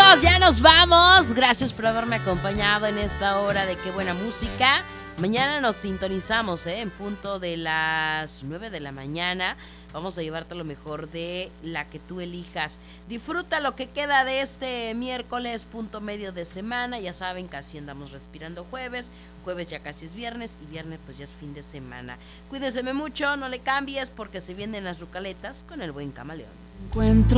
amigos, ya nos vamos. Gracias por haberme acompañado en esta hora de Qué Buena Música. Mañana nos sintonizamos, en punto de las 9 de la mañana. Vamos a llevarte lo mejor de la que tú elijas. Disfruta lo que queda de este miércoles, punto medio de semana. Ya saben que así andamos respirando jueves. Jueves ya casi es viernes y viernes pues ya es fin de semana. Cuídeseme mucho, no le cambies porque se vienen las rucaletas con el buen camaleón. Encuentro